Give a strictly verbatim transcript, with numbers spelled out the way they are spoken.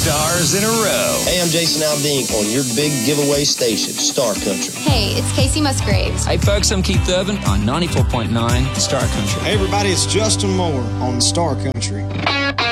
stars in a row. Hey, I'm Jason Aldean on your big giveaway station, Star Country. Hey, it's Casey Musgraves. Hey, folks, I'm Keith Urban on ninety-four point nine Star Country. Hey, everybody, it's Justin Moore on Star Country.